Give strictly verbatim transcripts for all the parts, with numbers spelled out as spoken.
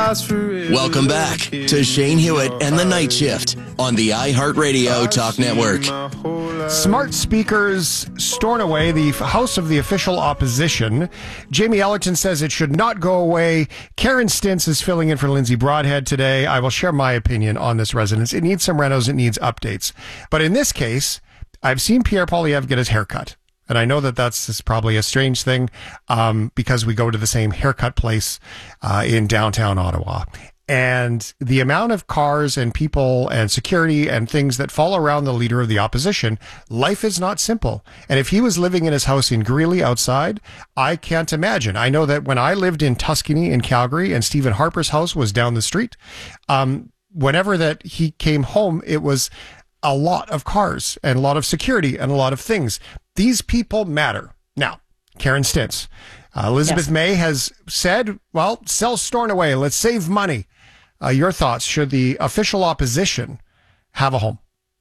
last for real. Welcome back to Shane Hewitt and the Night Shift on the iHeartRadio Talk Network. Smart speakers stored away the House of the Official Opposition. Jamie Ellerton says it should not go away. Karen Stintz is filling in for Lindsay Broadhead today. I will share my opinion on this residence. It needs some renos. It needs updates. But in this case, I've seen Pierre Poilievre get his hair cut. And I know that that's, that's probably a strange thing um, because we go to the same haircut place uh, in downtown Ottawa. And the amount of cars and people and security and things that fall around the leader of the opposition, life is not simple. And if he was living in his house in Greeley outside, I can't imagine. I know that when I lived in Tuscany in Calgary and Stephen Harper's house was down the street, um, whenever that he came home, it was a lot of cars and a lot of security and a lot of things. These people matter. Now, Karen Stintz, uh, Elizabeth yes. May has said, well, sell Stornoway. Let's save money. Uh, your thoughts, should the official opposition have a home?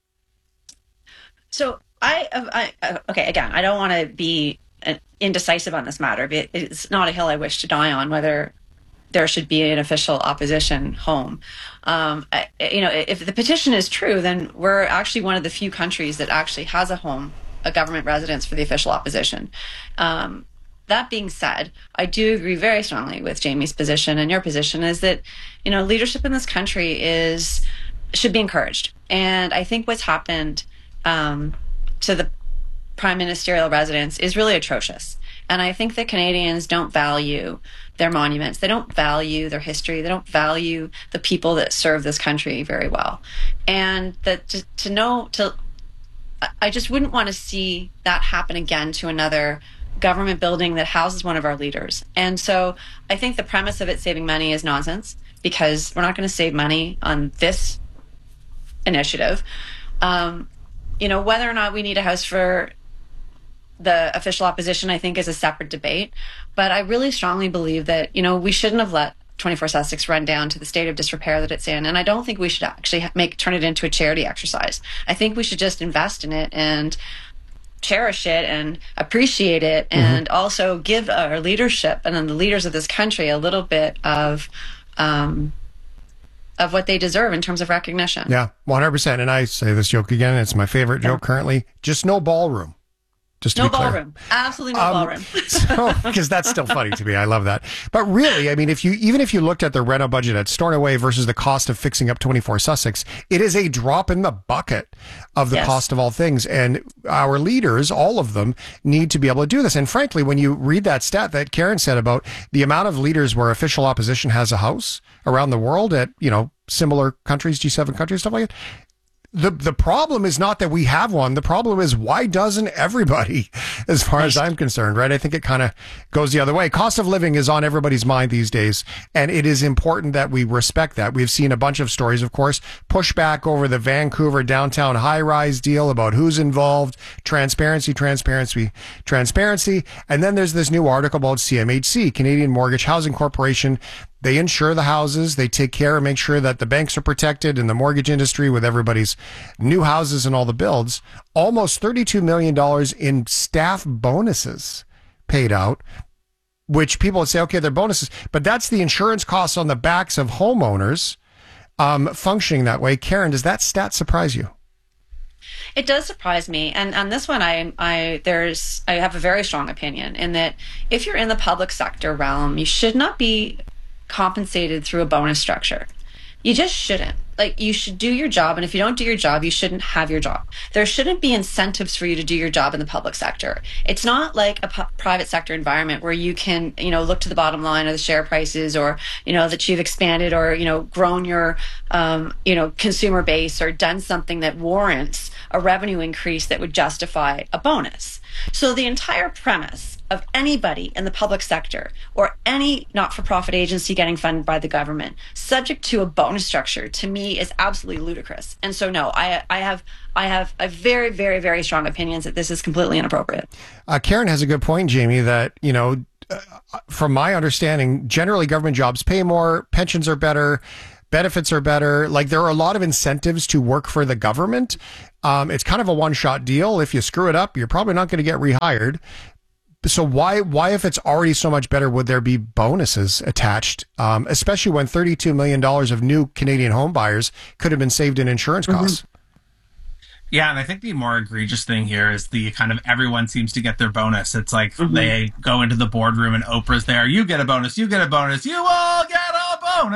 So I, I okay, again, I don't want to be indecisive on this matter. But it's not a hill I wish to die on, whether there should be an official opposition home. Um, I, you know, if the petition is true, then we're actually one of the few countries that actually has a home, a government residence for the official opposition. Um, That being said, I do agree very strongly with Jamie's position and your position is that, you know, leadership in this country is should be encouraged. And I think what's happened um, to the prime ministerial residence is really atrocious. And I think that Canadians don't value their monuments. They don't value their history. They don't value the people that serve this country very well. And that to, to know, to I just wouldn't want to see that happen again to another government building that houses one of our leaders. And so I think the premise of it saving money is nonsense because we're not going to save money on this initiative. Um, you know, whether or not we need a house for the official opposition, I think is a separate debate. But I really strongly believe that, you know, we shouldn't have let twenty-four Sussex run down to the state of disrepair that it's in. And I don't think we should actually make turn it into a charity exercise. I think we should just invest in it and cherish it and appreciate it and mm-hmm. also give our leadership and then the leaders of this country a little bit of um, of what they deserve in terms of recognition. Yeah, one hundred percent. And I say this joke again, it's my favorite joke yeah. currently, just no ballroom. Just to no be clear. ballroom. Absolutely no um, ballroom. so, because that's still funny to me. I love that. But really, I mean, if you even if you looked at the reno budget at Stornoway versus the cost of fixing up twenty-four Sussex, it is a drop in the bucket of the yes. cost of all things. And our leaders, all of them, need to be able to do this. And frankly, when you read that stat that Karen said about the amount of leaders where official opposition has a house around the world at, you know, similar countries, G seven countries, stuff like that, The the problem is not that we have one. The problem is why doesn't everybody, as far as I'm concerned, right? I think it kind of goes the other way. Cost of living is on everybody's mind these days, and it is important that we respect that. We've seen a bunch of stories, of course, pushback over the Vancouver downtown high-rise deal about who's involved, transparency, transparency, transparency. And then there's this new article about C M H C, Canadian Mortgage Housing Corporation. They insure the houses. They take care and make sure that the banks are protected in the mortgage industry with everybody's new houses and all the builds. Almost thirty-two million dollars in staff bonuses paid out, which people would say, okay, they're bonuses, but that's the insurance costs on the backs of homeowners um, functioning that way. Karen, does that stat surprise you? It does surprise me. And on this one, I, I, there's, I have a very strong opinion in that if you're in the public sector realm, you should not be compensated through a bonus structure. You just shouldn't. Like, you should do your job, and if you don't do your job, you shouldn't have your job. There shouldn't be incentives for you to do your job in the public sector. It's not like a p- private sector environment where you can, you know, look to the bottom line of the share prices, or, you know, that you've expanded or, you know, grown your, um, you know, consumer base or done something that warrants a revenue increase that would justify a bonus. So the entire premise of anybody in the public sector or any not-for-profit agency getting funded by the government subject to a bonus structure, to me, is absolutely ludicrous. And so, no, I, I have I have a very, very, very strong opinions that this is completely inappropriate. Uh, Karen has a good point, Jamie, that, you know, uh, from my understanding, generally government jobs pay more, pensions are better, benefits are better. Like, there are a lot of incentives to work for the government. Um, it's kind of a one-shot deal. If you screw it up, you're probably not going to get rehired. so why why if it's already so much better would there be bonuses attached, um, especially when thirty-two million dollars of new Canadian home buyers could have been saved in insurance costs? Mm-hmm. Yeah, and I think the more egregious thing here is the kind of everyone seems to get their bonus. It's like mm-hmm. they go into the boardroom and Oprah's there. You get a bonus. You get a bonus. You all get a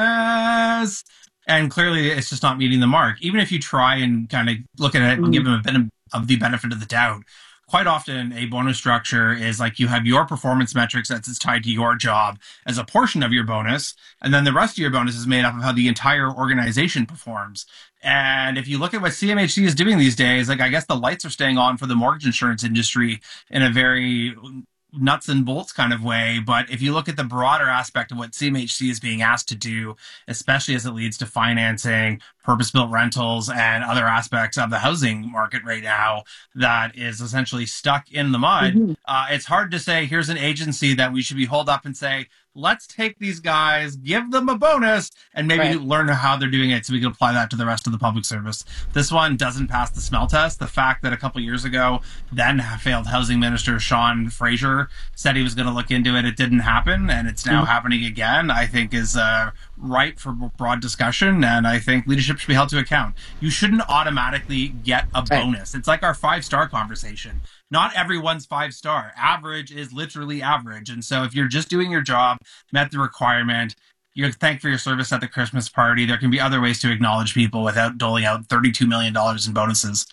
bonus. And clearly it's just not meeting the mark. Even if you try and kind of look at it mm-hmm. and give them a bit of the benefit of the doubt, quite often a bonus structure is like you have your performance metrics that's tied to your job as a portion of your bonus. And then the rest of your bonus is made up of how the entire organization performs. And if you look at what C M H C is doing these days, like I guess the lights are staying on for the mortgage insurance industry in a very nuts and bolts kind of way. But if you look at the broader aspect of what C M H C is being asked to do, especially as it leads to financing, purpose-built rentals, and other aspects of the housing market right now that is essentially stuck in the mud, mm-hmm. uh, it's hard to say, here's an agency that we should be hold up and say, let's take these guys, give them a bonus, and maybe right. learn how they're doing it so we can apply that to the rest of the public service. This one doesn't pass the smell test. The fact that a couple years ago, then failed housing minister Sean Fraser said he was going to look into it, it didn't happen, and it's now mm-hmm. happening again, I think is uh, ripe for broad discussion, and I think leadership should be held to account. You shouldn't automatically get a bonus. Right. It's like our five-star conversation. Not everyone's five star. Average is literally average. And so if you're just doing your job, met the requirement, you're thanked for your service at the Christmas party, there can be other ways to acknowledge people without doling out thirty-two million dollars in bonuses.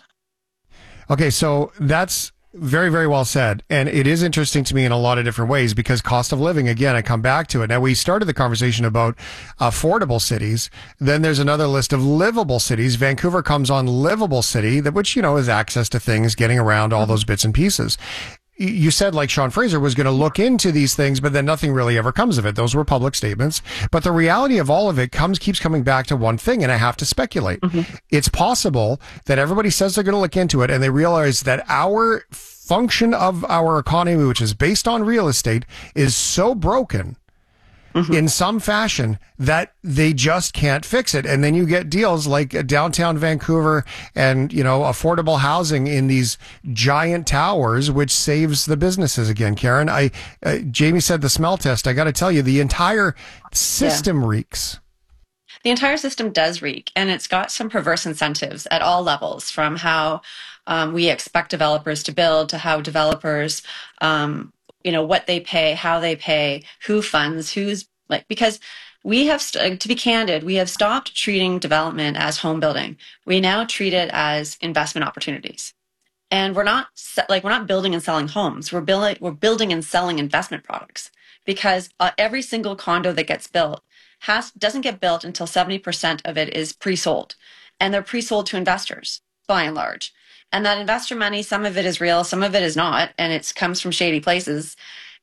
Okay, so that's very, very well said. And it is interesting to me in a lot of different ways because cost of living, again, I come back to it. Now, we started the conversation about affordable cities. Then there's another list of livable cities. Vancouver comes on livable city, that which, you know, is access to things, getting around, all those bits and pieces. You said like Sean Fraser was going to look into these things, but then nothing really ever comes of it. Those were public statements. But the reality of all of it comes, keeps coming back to one thing, and I have to speculate. Mm-hmm. It's possible that everybody says they're going to look into it, and they realize that our function of our economy, which is based on real estate, is so broken mm-hmm. in some fashion that they just can't fix it. And then you get deals like downtown Vancouver and, you know, affordable housing in these giant towers, which saves the businesses again. Karen, I, uh, Jamie said the smell test. I got to tell you, the entire system yeah. reeks. The entire system does reek, and it's got some perverse incentives at all levels, from how um, we expect developers to build to how developers, um, you know, what they pay, how they pay, who funds, who's like, because we have, st- to be candid, we have stopped treating development as home building. We now treat it as investment opportunities. And we're not like, we're not building and selling homes. We're building, we're building and selling investment products, because uh, every single condo that gets built has, doesn't get built until seventy percent of it is pre-sold, and they're pre-sold to investors by and large. And that investor money, some of it is real, some of it is not, and it comes from shady places.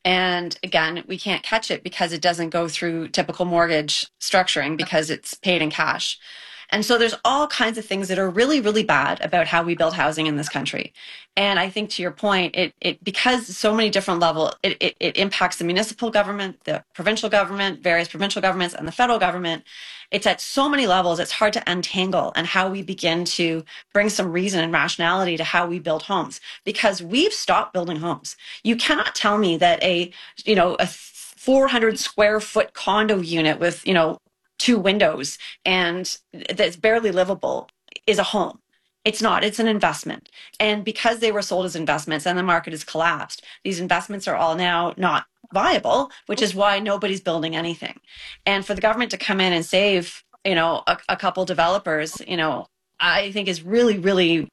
And again, we can't catch it because it doesn't go through typical mortgage structuring because it's paid in cash. And so there's all kinds of things that are really, really bad about how we build housing in this country. And I think to your point, it, it because so many different levels, it, it, it impacts the municipal government, the provincial government, various provincial governments, and the federal government. It's at so many levels, it's hard to untangle and how we begin to bring some reason and rationality to how we build homes, because we've stopped building homes. You cannot tell me that a, you know, a four hundred square foot condo unit with, you know, two windows and that's barely livable is a home. It's not. It's an investment. And because they were sold as investments and the market has collapsed, these investments are all now not viable, which is why nobody's building anything. And for the government to come in and save, you know, a, a couple developers, you know, I think is really, really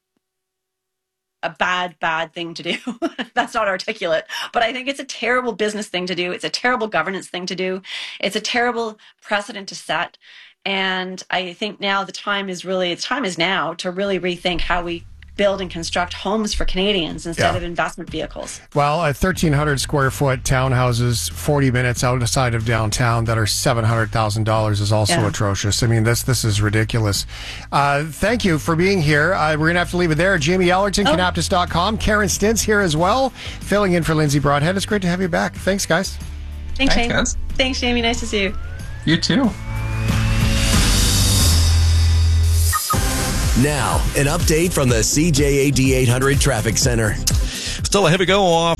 a bad, bad thing to do. That's not articulate, but I think it's a terrible business thing to do. It's a terrible governance thing to do. It's a terrible precedent to set. And I think now the time is really, the time is now to really rethink how we build and construct homes for Canadians instead yeah. of investment vehicles. Well, uh, thirteen hundred square foot townhouses, forty minutes outside of downtown that are seven hundred thousand dollars is also yeah. atrocious. I mean, this this is ridiculous. Uh, thank you for being here. Uh, we're going to have to leave it there. Jamie Ellerton, oh. Canaptus dot com. Karen Stintz here as well, filling in for Lindsay Broadhead. It's great to have you back. Thanks, guys. Thanks, Thanks Jamie. Guys. Thanks, Jamie. Nice to see you. You too. Now, an update from the C J A D eight hundred Traffic Center. Still a heavy go off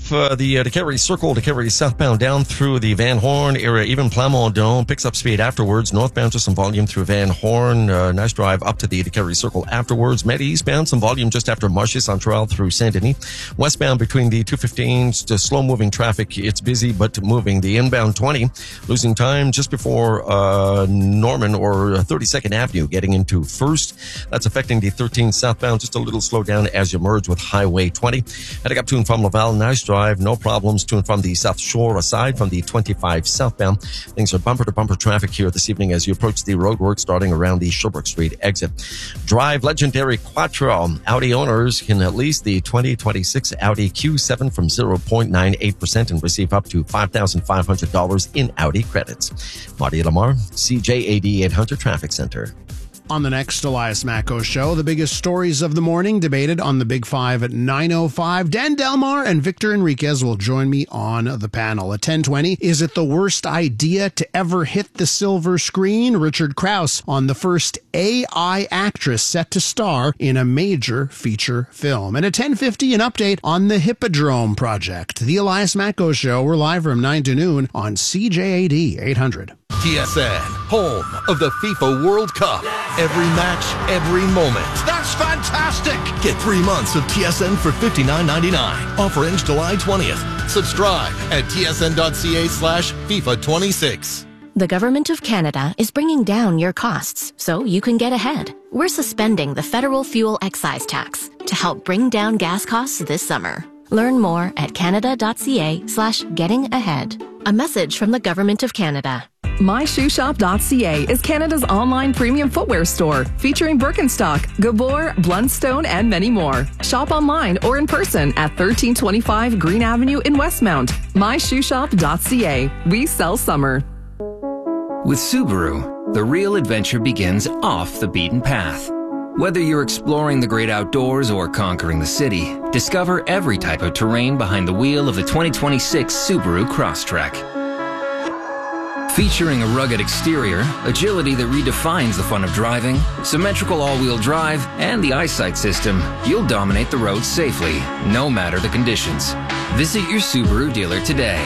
off uh, the uh, Decarie Circle, Decarie southbound down through the Van Horn area, even Plamondon picks up speed afterwards. Northbound just some volume through Van Horn. Uh, nice drive up to the Decarie Circle afterwards. Med eastbound, some volume just after Marché Central through Saint-Denis. Westbound between the two fifteens to slow-moving traffic. It's busy, but moving. The inbound twenty, losing time just before uh, Norman or thirty-second Avenue, getting into First. That's affecting the thirteen southbound, just a little slow down as you merge with Highway twenty. Heading up to and from Laval, nice drive, no problems to and from the South Shore. Aside from the twenty-five southbound, things are bumper to bumper traffic here this evening as you approach the roadwork starting around the Sherbrooke Street exit. Drive legendary Quattro. Audi owners can at least the twenty twenty-six Audi Q seven from zero point nine eight percent and receive up to five thousand five hundred dollars in Audi credits. Marty Lamar, C J A D eight hundred Traffic Center. On the next Elias Macko Show, the biggest stories of the morning debated on the Big Five at nine oh five. Dan Delmar and Victor Enriquez will join me on the panel. At ten twenty, is it the worst idea to ever hit the silver screen? Richard Krause on the first A I actress set to star in a major feature film. And at ten fifty, an update on the Hippodrome project. The Elias Macko Show, we're live from nine to noon on C J A D eight hundred. T S N, home of the FIFA World Cup. Every match, every moment. That's fantastic! Get three months of T S N for fifty-nine ninety-nine. Offer ends July twentieth. Subscribe at tsn.ca slash FIFA 26. The Government of Canada is bringing down your costs so you can get ahead. We're suspending the federal fuel excise tax to help bring down gas costs this summer. Learn more at canada.ca slash getting ahead. A message from the Government of Canada. my shoe shop dot c a is Canada's online premium footwear store featuring Birkenstock, Gabor, Blundstone, and many more. Shop online or in person at thirteen twenty-five Green Avenue in Westmount. my shoe shop dot c a. We sell summer. With Subaru, the real adventure begins off the beaten path. Whether you're exploring the great outdoors or conquering the city, discover every type of terrain behind the wheel of the twenty twenty-six Subaru Crosstrek. Featuring a rugged exterior, agility that redefines the fun of driving, symmetrical all-wheel drive, and the eyesight system, you'll dominate the roads safely, no matter the conditions. Visit your Subaru dealer today.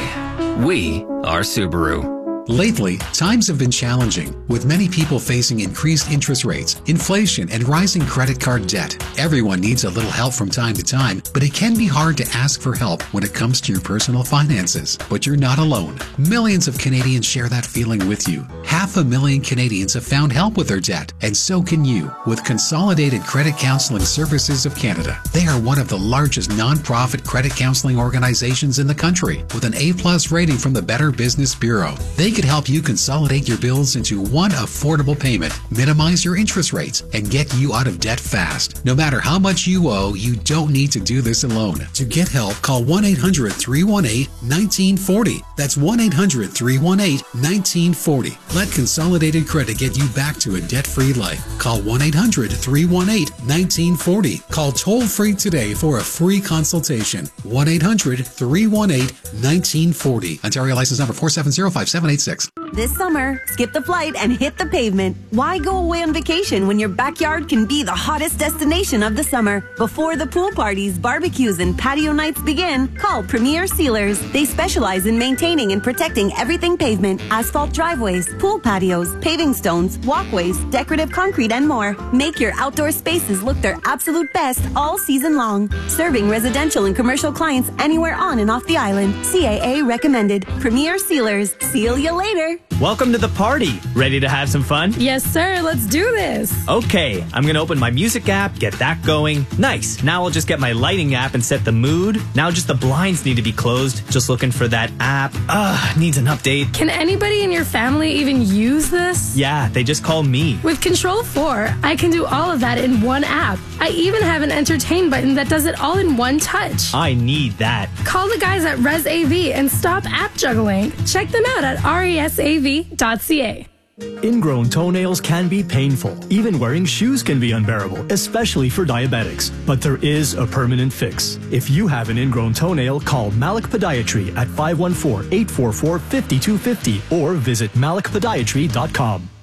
We are Subaru. Lately, times have been challenging, with many people facing increased interest rates, inflation, and rising credit card debt. Everyone needs a little help from time to time, but it can be hard to ask for help when it comes to your personal finances. But you're not alone. Millions of Canadians share that feeling with you. Half a million Canadians have found help with their debt, and so can you with Consolidated Credit Counseling Services of Canada. They are one of the largest non-profit credit counseling organizations in the country, with an A plus rating from the Better Business Bureau. They could help you consolidate your bills into one affordable payment, minimize your interest rates, and get you out of debt fast. No matter how much you owe, you don't need to do this alone. To get help, call one eight hundred, three one eight, one nine four zero. That's one eight hundred, three one eight, one nine four zero. Let Consolidated Credit get you back to a debt-free life. Call one eight hundred, three one eight, one nine four zero. Call toll-free today for a free consultation. one eight hundred, three one eight, one nine four zero. Ontario license number four seven zero five seven eight six. This summer, skip the flight and hit the pavement. Why go away on vacation when your backyard can be the hottest destination of the summer? Before the pool parties, barbecues, and patio nights begin, call Premier Sealers. They specialize in maintaining and protecting everything pavement, asphalt driveways, pool patios, paving stones, walkways, decorative concrete, and more. Make your outdoor spaces look their absolute best all season long. Serving residential and commercial clients anywhere on and off the island. C A A recommended. Premier Sealers. Seal you later. Welcome to the party. Ready to have some fun? Yes, sir. Let's do this. Okay, I'm going to open my music app, get that going. Nice. Now I'll just get my lighting app and set the mood. Now just the blinds need to be closed. Just looking for that app. Ugh, needs an update. Can anybody in your family even use this? Yeah, they just call me. With Control four, I can do all of that in one app. I even have an entertain button that does it all in one touch. I need that. Call the guys at ResAV and stop app juggling. Check them out at resav dot c a. Ingrown toenails can be painful. Even wearing shoes can be unbearable, especially for diabetics. But there is a permanent fix. If you have an ingrown toenail, call Malik Podiatry at five one four, eight four four, five two five zero or visit malik podiatry dot com.